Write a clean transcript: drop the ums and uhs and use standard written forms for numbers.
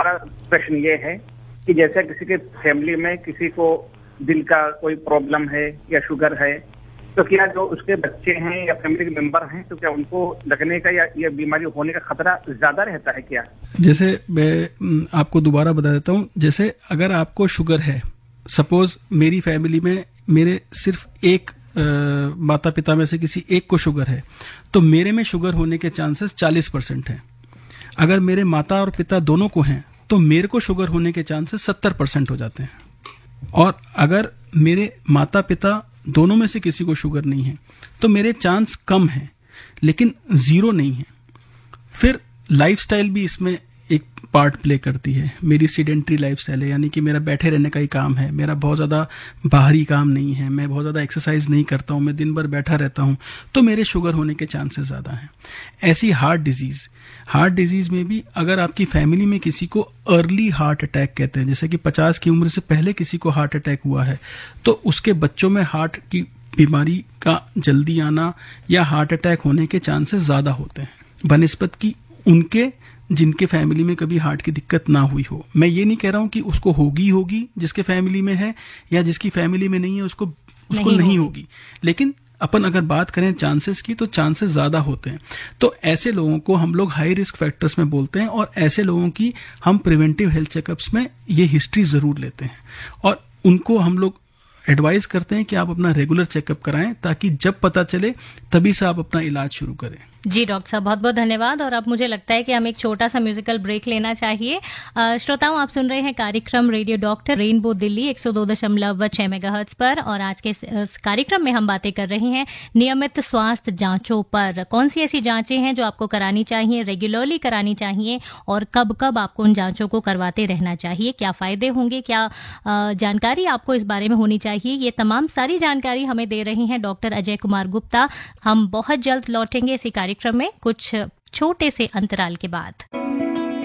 हमारा प्रश्न ये है कि जैसे किसी के फैमिली में किसी को दिल का कोई प्रॉब्लम है या शुगर है, तो क्या जो उसके बच्चे हैं या फैमिली के मेंबर हैं, तो क्या उनको लगने का या ये बीमारी होने का खतरा ज्यादा रहता है क्या? जैसे मैं आपको दोबारा बता देता हूँ, जैसे अगर आपको शुगर है, सपोज मेरी फैमिली में मेरे सिर्फ एक माता पिता में से किसी एक को शुगर है, तो मेरे में शुगर होने के चांसेस 40% हैं। अगर मेरे माता और पिता दोनों को हैं, तो मेरे को शुगर होने के चांसेस 70% हो जाते हैं। और अगर मेरे माता पिता दोनों में से किसी को शुगर नहीं है, तो मेरे चांस कम हैं, लेकिन जीरो नहीं है। फिर लाइफस्टाइल भी इसमें एक पार्ट प्ले करती है। मेरी सीडेंट्री लाइफस्टाइल है, यानी कि मेरा बैठे रहने का ही काम है, मेरा बहुत ज़्यादा बाहरी काम नहीं है, मैं बहुत ज़्यादा एक्सरसाइज नहीं करता हूँ, मैं दिन भर बैठा रहता हूँ, तो मेरे शुगर होने के चांसेस ज़्यादा हैं। ऐसी हार्ट डिजीज में भी अगर आपकी फैमिली में किसी को अर्ली हार्ट अटैक कहते हैं, जैसे कि 50 की उम्र से पहले किसी को हार्ट अटैक हुआ है, तो उसके बच्चों में हार्ट की बीमारी का जल्दी आना या हार्ट अटैक होने के चांसेस ज़्यादा होते हैं बनिस्बत की उनके जिनके फैमिली में कभी हार्ट की दिक्कत ना हुई हो। मैं ये नहीं कह रहा हूं कि उसको होगी जिसके फैमिली में है, या जिसकी फैमिली में नहीं है उसको नहीं होगी, लेकिन अपन अगर बात करें चांसेस की, तो चांसेस ज्यादा होते हैं। तो ऐसे लोगों को हम लोग हाई रिस्क फैक्टर्स में बोलते हैं, और ऐसे लोगों की हम प्रिवेंटिव हेल्थ चेकअप्स में ये हिस्ट्री जरूर लेते हैं, और उनको हम लोग एडवाइस करते हैं कि आप अपना रेगुलर चेकअप कराएं, ताकि जब पता चले तभी से आप अपना इलाज शुरू करें। जी डॉक्टर साहब, बहुत बहुत धन्यवाद। और अब मुझे लगता है कि हम एक छोटा सा म्यूजिकल ब्रेक लेना चाहिए। श्रोताओं, आप सुन रहे हैं कार्यक्रम radio doctor rainbow Delhi 102.6 megahertz पर, और आज के इस कार्यक्रम में हम बातें कर रहे हैं नियमित स्वास्थ्य जांचों पर। कौन सी ऐसी जांचें हैं जो आपको करानी चाहिए, रेगुलरली करानी चाहिए, और कब कब आपको उन जांचों को करवाते रहना चाहिए, क्या फायदे होंगे, क्या जानकारी आपको इस बारे में होनी चाहिए, ये तमाम सारी जानकारी हमें दे रही हैं डॉक्टर अजय कुमार गुप्ता। हम बहुत जल्द लौटेंगे इसी कार्यक्रम में कुछ छोटे से अंतराल के बाद।